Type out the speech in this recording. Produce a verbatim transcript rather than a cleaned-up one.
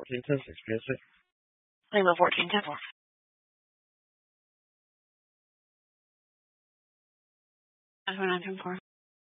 fourteen ten six, P S A. Lima fourteen ten four. That's what I'm doing for.